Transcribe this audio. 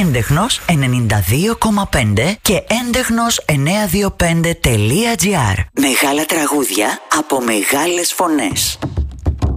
Έντεχνος 92,5 και έντεχνος 925.gr. Μεγάλα τραγούδια από μεγάλες φωνές.